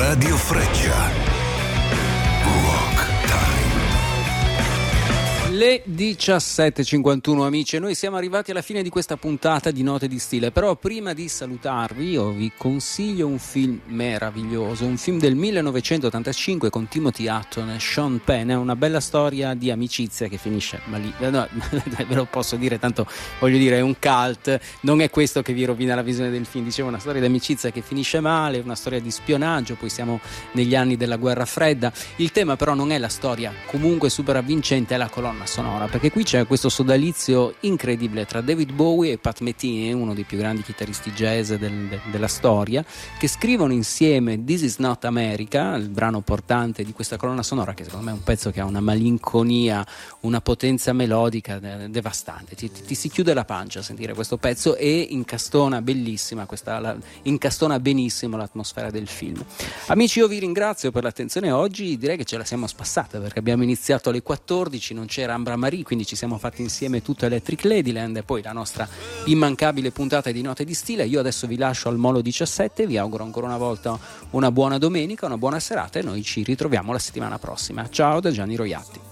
Radio Freccia. Rock Time. Le 17:51 amici, noi siamo arrivati alla fine di questa puntata di Note di Stile, però prima di salutarvi io vi consiglio un film meraviglioso, un film del 1985 con Timothy Hutton e Sean Penn. È una bella storia di amicizia che finisce, ma lì no, ve lo posso dire, tanto voglio dire è un cult, non è questo che vi rovina la visione del film. Dicevo, una storia di amicizia che finisce male, una storia di spionaggio, poi siamo negli anni della guerra fredda. Il tema però non è la storia comunque super avvincente, è la colonna sonora, perché qui c'è questo sodalizio incredibile tra David Bowie e Pat Metheny, uno dei più grandi chitarristi jazz della storia, che scrivono insieme This Is Not America, il brano portante di questa colonna sonora, che secondo me è un pezzo che ha una malinconia, una potenza melodica devastante. Ti si chiude la pancia a sentire questo pezzo e incastona benissimo l'atmosfera del film. Amici, io vi ringrazio per l'attenzione oggi, direi che ce la siamo spassata perché abbiamo iniziato alle 14, non c'era Ambra Marie, quindi ci siamo fatti insieme tutto Electric Ladyland e poi la nostra immancabile puntata di Note di Stile. Io adesso vi lascio al Molo 17, vi auguro ancora una volta una buona domenica, una buona serata e noi ci ritroviamo la settimana prossima. Ciao da Gianni Roiatti.